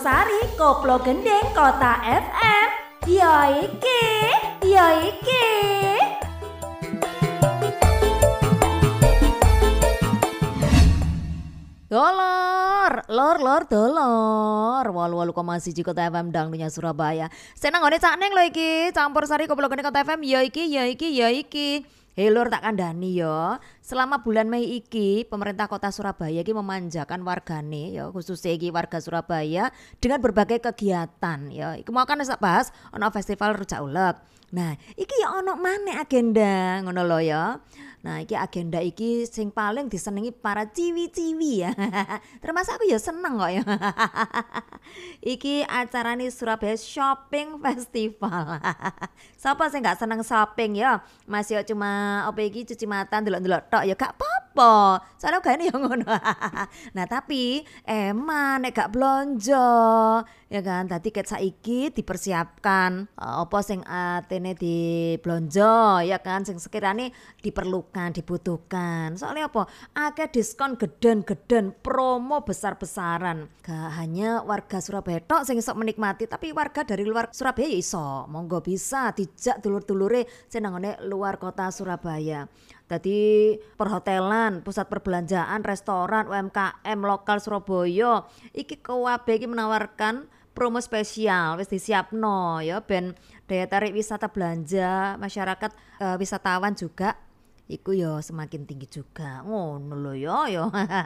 Sari Koplo Gendeng Kota FM. Ya iki, ya iki. Dolor. 88,1 Kota FM Dangdunya Surabaya. Seneng ngene cak neng lho iki, campur sari Koplo Gendeng Kota FM. Ya iki. Lur tak kandhani ya. Selama bulan Mei iki pemerintah Kota Surabaya iki memanjakan wargane ya, khususnya iki warga Surabaya dengan berbagai kegiatan ya. Iku mau kan sak bahas ono festival Rujak Ulek. Nah, iki ya ono maneh agenda ngono lho ya. Nah, iki agenda iki sing paling disenengi para ciwi-ciwi ya. Termasuk aku ya seneng kok ya. Iki acarane Surabaya Shopping Festival. Siapa sih nggak seneng shopping ya? Masih cuma apa iki cuci mata ndelok-ndelok tok ya gak apa-apa. Soalnya gak ini yang ngono. Nah, tapi emang nek gak blonjo ya kan tadi ket saiki dipersiapkan apa sing atene di blonjo ya kan sing sekirane diperlukan, dibutuhkan. Soalnya apa? Akeh diskon geden-geden, promo besar-besaran. Gak hanya warga Surabaya tok sing iso menikmati, tapi warga dari luar Surabaya ya iso. Monggo bisa dijak dulur-dulure sing nang luar kota Surabaya. Tadi perhotelan, pusat perbelanjaan, restoran, UMKM lokal Surabaya iki kabeh iki menawarkan promo spesial wis disiapno ya ben daya tarik wisata belanja masyarakat wisatawan juga iku ya semakin tinggi juga. Ngono lho ya.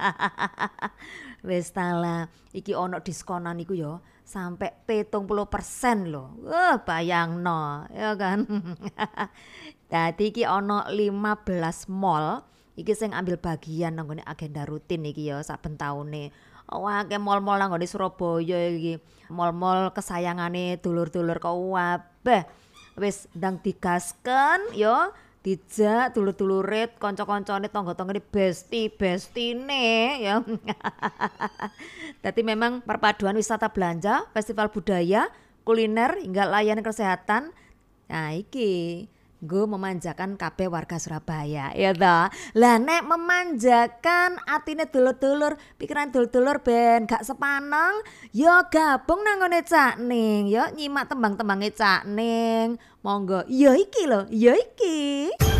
Wis tala iki ono diskonan iku ya sampai 70% lho. Bayangno ya kan. Dadi iki ono 15 mall iki sing ambil bagian nang agenda rutin iki ya saben taune. Wah, ke mall-mall nang ngene Surabaya iki. Mall-mall kesayangane dulur-dulur kabeh. Wis ndang digasken ya, dijak dulur-dulure, kanca-kancane, tangga-tanggane bestine ya. Dadi memang perpaduan wisata belanja, festival budaya, kuliner hingga layanan kesehatan. Nah, iki gue memanjakan kabeh warga Surabaya ya toh. Lah nek memanjakan atine dulur-dulur, pikiran dulur-dulur ben gak sepaneng, ya gabung nang ngene Cak Ning, ya nyimak tembang-tembange Cak Ning. Monggo, ya iki lho, ya iki.